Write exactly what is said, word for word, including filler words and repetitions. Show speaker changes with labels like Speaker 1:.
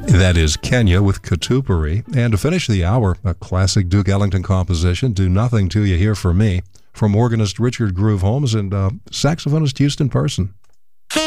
Speaker 1: That is Kenya with Katupari. And to finish the hour, a classic Duke Ellington composition, Do Nothing Till You Hear From Me, from organist Richard Groove Holmes and uh, saxophonist Houston Person.